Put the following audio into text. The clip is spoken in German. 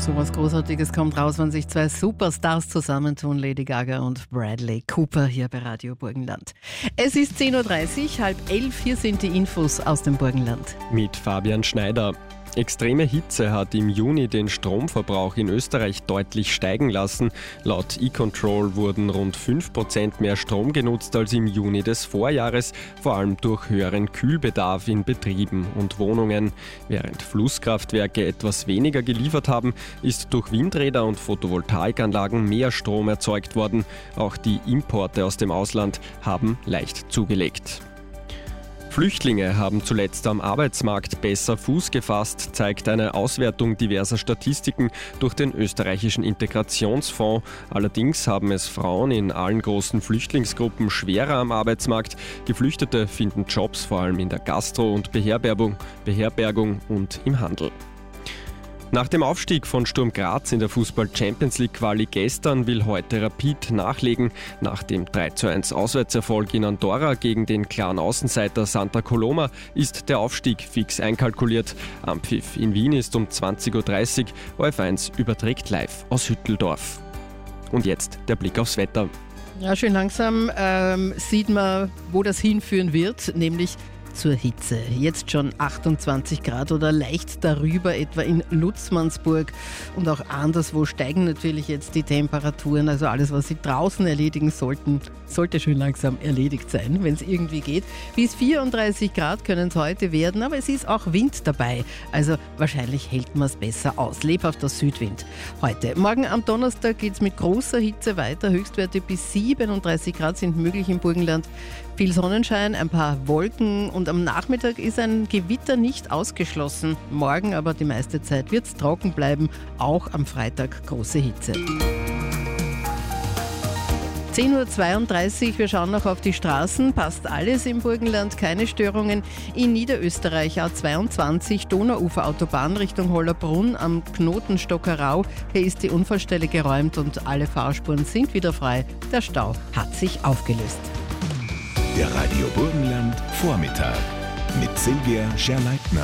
Sowas Großartiges kommt raus, wenn sich zwei Superstars zusammentun, Lady Gaga und Bradley Cooper hier bei Radio Burgenland. Es ist 10.30 Uhr, 10:30, hier sind die Infos aus dem Burgenland. Mit Fabian Schneider. Extreme Hitze hat im Juni den Stromverbrauch in Österreich deutlich steigen lassen. Laut E-Control wurden rund 5% mehr Strom genutzt als im Juni des Vorjahres, vor allem durch höheren Kühlbedarf in Betrieben und Wohnungen. Während Flusskraftwerke etwas weniger geliefert haben, ist durch Windräder und Photovoltaikanlagen mehr Strom erzeugt worden. Auch die Importe aus dem Ausland haben leicht zugelegt. Flüchtlinge haben zuletzt am Arbeitsmarkt besser Fuß gefasst, zeigt eine Auswertung diverser Statistiken durch den österreichischen Integrationsfonds. Allerdings haben es Frauen in allen großen Flüchtlingsgruppen schwerer am Arbeitsmarkt. Geflüchtete finden Jobs vor allem in der Gastro- und Beherbergung und im Handel. Nach dem Aufstieg von Sturm Graz in der Fußball-Champions-League-Quali gestern will heute Rapid nachlegen. Nach dem 3:1 Auswärtserfolg in Andorra gegen den klaren Außenseiter Santa Coloma ist der Aufstieg fix einkalkuliert. Anpfiff in Wien ist um 20.30 Uhr. ORF1 überträgt live aus Hütteldorf. Und jetzt der Blick aufs Wetter. Ja, schön langsam sieht man, wo das hinführen wird, nämlich zur Hitze. Jetzt schon 28 Grad oder leicht darüber, etwa in Lutzmannsburg und auch anderswo steigen natürlich jetzt die Temperaturen. Also alles, was Sie draußen erledigen sollten, sollte schön langsam erledigt sein, wenn es irgendwie geht. Bis 34 Grad können es heute werden, aber es ist auch Wind dabei. Also wahrscheinlich hält man es besser aus. Lebhafter Südwind heute. Morgen am Donnerstag geht es mit großer Hitze weiter. Höchstwerte bis 37 Grad sind möglich im Burgenland. Viel Sonnenschein, ein paar Wolken und am Nachmittag ist ein Gewitter nicht ausgeschlossen. Morgen aber die meiste Zeit wird es trocken bleiben, auch am Freitag große Hitze. 10.32 Uhr, wir schauen noch auf die Straßen, passt alles im Burgenland, keine Störungen. In Niederösterreich A22 Donauuferautobahn Richtung Hollerbrunn am Knoten Stockerau. Hier ist die Unfallstelle geräumt und alle Fahrspuren sind wieder frei. Der Stau hat sich aufgelöst. Der Radio Burgenland Vormittag mit Silvia Scherleitner.